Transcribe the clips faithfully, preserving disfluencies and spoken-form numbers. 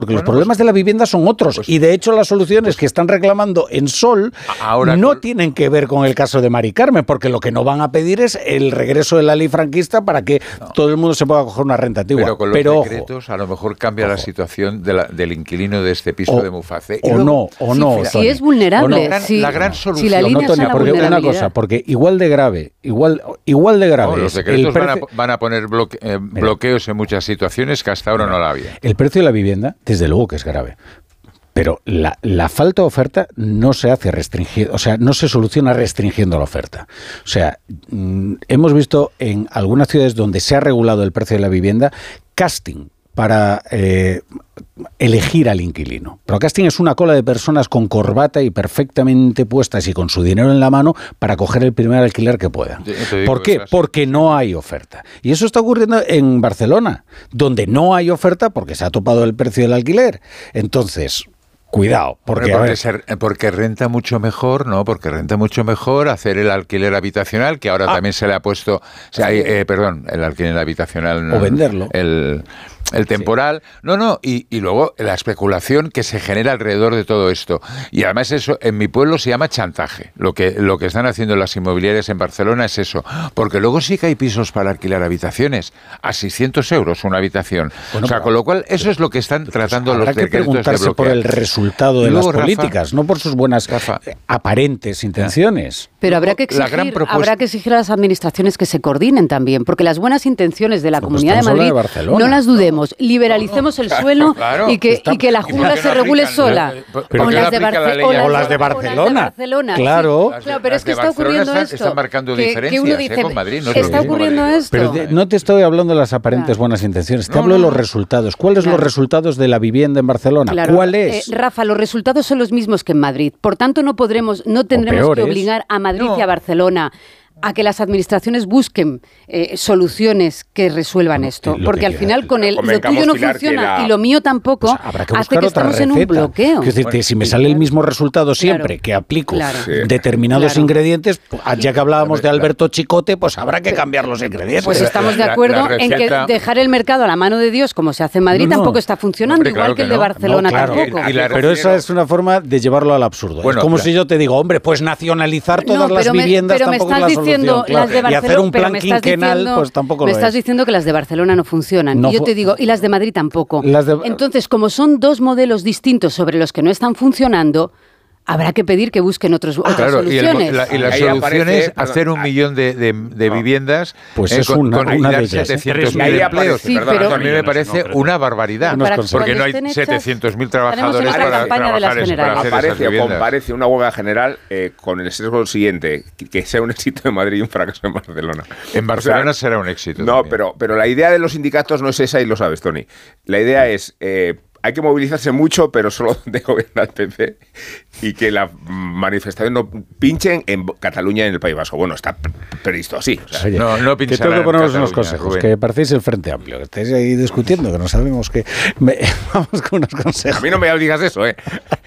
Porque bueno, los problemas pues, de la vivienda son otros pues, y de hecho las soluciones pues, que están reclamando en Sol ahora no con... tienen que ver con el caso de Mari Carmen, porque lo que no van a pedir es el regreso de la ley franquista para que no. todo el mundo se pueda coger una renta antigua. Pero con los Pero, decretos ojo, a lo mejor cambia ojo. la situación de la, del inquilino de este piso o, de Muface. O luego, no, o no. Si, si es vulnerable. La gran, si, la gran solución. Si la línea no, Tony, porque una cosa, porque igual de grave, igual, igual de grave. No, los decretos van a, van a poner bloque, eh, bloqueos en muchas situaciones que hasta ahora no la había. El precio de la vivienda, desde luego que es grave. Pero la, la falta de oferta no se hace restringiendo, o sea, no se soluciona restringiendo la oferta. O sea, mmm, hemos visto en algunas ciudades donde se ha regulado el precio de la vivienda, casting para eh, elegir al inquilino. Pero casting es una cola de personas con corbata y perfectamente puestas y con su dinero en la mano para coger el primer alquiler que puedan. ¿Por qué? Porque no hay oferta. Y eso está ocurriendo en Barcelona, donde no hay oferta porque se ha topado el precio del alquiler. Entonces, cuidado, porque, porque, ser, porque renta mucho mejor, ¿no? Porque renta mucho mejor hacer el alquiler habitacional, que ahora ah, también se le ha puesto, o sea, eh, perdón, el alquiler habitacional. O venderlo. El, el temporal. Sí. No, no, y, y luego la especulación que se genera alrededor de todo esto. Y además eso, en mi pueblo se llama chantaje. Lo que, lo que están haciendo las inmobiliarias en Barcelona es eso. Porque luego sí que hay pisos para alquilar habitaciones a seiscientos euros una habitación. Bueno, o sea, con lo cual eso es lo que están pues tratando los decretos de bloquear. Habrá que preguntarse por el resultado de luego, las políticas, Rafa, no por sus buenas Rafa, aparentes intenciones. Pero habrá que exigir, propuesta... habrá que exigir a las administraciones que se coordinen también, porque las buenas intenciones de la no, Comunidad pues de Madrid, de Barcelona, no las dudemos, liberalicemos no, no, el claro, suelo claro, y, que, está, y que la jungla se regule sola. Pero o, las de Barce- o las de Barcelona. Claro. Sí, claro, pero es que está ocurriendo esto. Están marcando que, diferencias que uno dice, eh, con Madrid. No está ocurriendo esto. Pero de, no te estoy hablando de las aparentes claro. buenas intenciones, te no, hablo de los resultados. ¿Cuáles son claro. los resultados de la vivienda en Barcelona? Claro. ¿Cuál es? Eh, Rafa, los resultados son los mismos que en Madrid. Por tanto, no podremos, no tendremos que obligar a Madrid no. y a Barcelona a que las administraciones busquen eh, soluciones que resuelvan esto, lo porque al final con el lo tuyo no funciona la... y lo mío tampoco, pues habrá que hace que estemos en un bloqueo. Es decir, bueno, si me sale el mismo resultado siempre claro, que aplico claro. determinados claro. ingredientes, ya que hablábamos de Alberto Chicote, pues habrá que cambiar los ingredientes. Pues estamos de acuerdo la, la en que dejar el mercado a la mano de Dios, como se hace en Madrid, no, no. tampoco está funcionando, hombre, igual claro que, que el de no. Barcelona no, claro. tampoco. Y la, pero esa es una forma de llevarlo al absurdo. Bueno, es como claro. si yo te digo, hombre, pues nacionalizar todas no, las me, viviendas tampoco es la solución. Claro. Las de Barcelona, y hacer un plan quinquenal, diciendo, pues tampoco me lo estás es. diciendo que las de Barcelona no funcionan. No y yo te digo, y las de Madrid tampoco. De... Entonces, como son dos modelos distintos sobre los que no están funcionando, habrá que pedir que busquen otros, ah, otras claro, soluciones. Y, el, la, y la solución aparece, es hacer un millón de, de, de no. viviendas pues eh, es una, con, con una de setecientos mil empleos. Sí, perdón, pero, a mí me parece no, una barbaridad. No, porque no hay setecientos mil trabajadores para trabajar en para hacer aparece o comparece una huelga general eh, con el sesgo siguiente, que sea un éxito en Madrid y un fracaso en Barcelona. En Barcelona o sea, será un éxito. No, pero, pero la idea de los sindicatos no es esa y lo sabes, Tony. La idea es... Eh, hay que movilizarse mucho, pero solo de gobernar el P P y que la manifestación no pinchen en Cataluña y en el País Vasco. Bueno, está previsto así. O sea, Oye, no, no que tengo que ponernos unos consejos, Rubén. Que parecéis el Frente Amplio, que estáis ahí discutiendo, que no sabemos que... Me, vamos con unos consejos. A mí no me digas eso, ¿eh?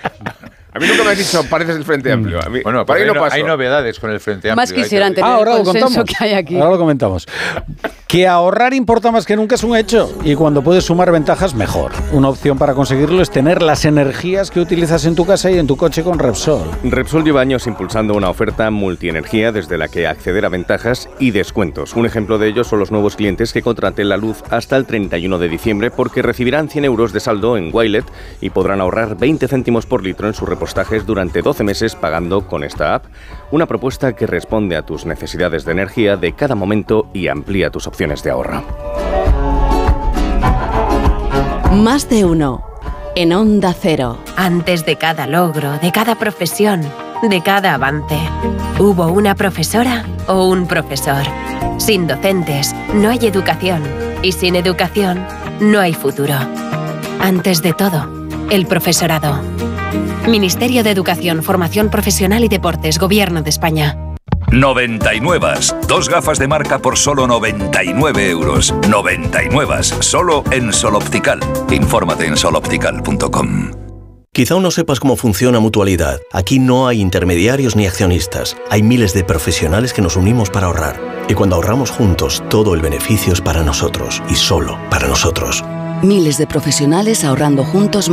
A mí nunca me has dicho, pareces el Frente Amplio. A mí, bueno, para ahí no hay novedades con el Frente Amplio. Más quisieran tener ah, ahora el lo consenso contamos. Que hay aquí. Ahora lo comentamos. Que ahorrar importa más que nunca es un hecho. Y cuando puedes sumar ventajas, mejor. Una opción para conseguirlo es tener las energías que utilizas en tu casa y en tu coche con Repsol. Repsol lleva años impulsando una oferta multienergía desde la que acceder a ventajas y descuentos. Un ejemplo de ello son los nuevos clientes que contraten la luz hasta el treinta y uno de diciembre porque recibirán cien euros de saldo en Wilet y podrán ahorrar veinte céntimos por litro en sus repostajes durante doce meses pagando con esta app. Una propuesta que responde a tus necesidades de energía de cada momento y amplía tus opciones de ahorro. Más de uno en Onda Cero. Antes de cada logro, de cada profesión, de cada avance, hubo una profesora o un profesor. Sin docentes no hay educación y sin educación no hay futuro. Antes de todo, el profesorado. Ministerio de Educación, Formación Profesional y Deportes, Gobierno de España. noventa y nueve. Dos gafas de marca por solo noventa y nueve euros. noventa y nueve. Solo en Sol Optical. Infórmate en sol optical punto com. Quizá aún no sepas cómo funciona Mutualidad. Aquí no hay intermediarios ni accionistas. Hay miles de profesionales que nos unimos para ahorrar. Y cuando ahorramos juntos, todo el beneficio es para nosotros. Y solo para nosotros. Miles de profesionales ahorrando juntos